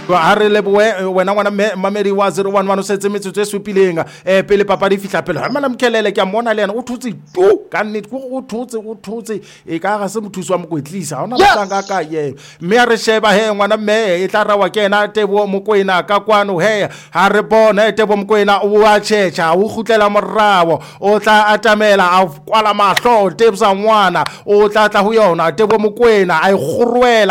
a re leboe wena ngwana mamedi wa 011 o setse metsotso e supileng pele papa di fitla pele ha mana mkelele ke a mmona le yena o thutse tu ka nnete o thutse e ka ga se mothusi wa mokwetlisa ha ona matlanga ka ye mme a re sheba he ngwana mme e tla rawa ke ena Tebo Mokoena ka kwano he ha re bona Tebo Mokoena o a checha o gutlela morao o tla atamela a kwala mahlo Tebsa ngwana o tla ho yona Tebo Mokoena a e